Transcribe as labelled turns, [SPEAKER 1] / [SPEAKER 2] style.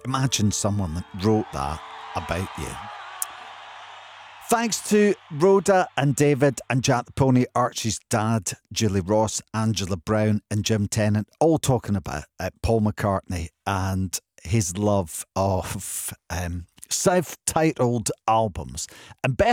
[SPEAKER 1] Imagine someone that wrote that about you. Thanks to Rhoda and David and Jack the Pony, Archie's dad, Julie Ross, Angela Brown and Jim Tennant, all talking about Paul McCartney and his love of self-titled albums. And Beth